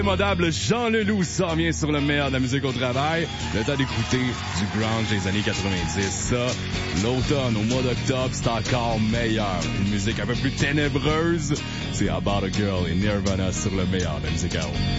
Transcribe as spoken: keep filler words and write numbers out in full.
Modable Jean Leloup s'en vient sur le meilleur de la musique au travail. Le temps d'écouter du grunge des années quatre-vingt-dix. Ça, l'automne, au mois d'octobre, c'est encore meilleur. Une musique un peu plus ténébreuse. C'est About a Girl et Nirvana sur le meilleur de la musique à eau.